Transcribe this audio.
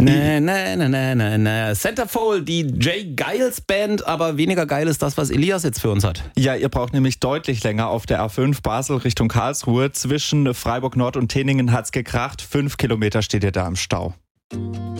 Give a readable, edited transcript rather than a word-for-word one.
Nee. Centerfold, die Jay Giles Band, aber weniger geil ist das, was Elias jetzt für uns hat. Ja, ihr braucht nämlich deutlich länger auf der A5 Basel Richtung Karlsruhe. Zwischen Freiburg Nord und Teningen hat's gekracht. 5 Kilometer steht ihr da im Stau.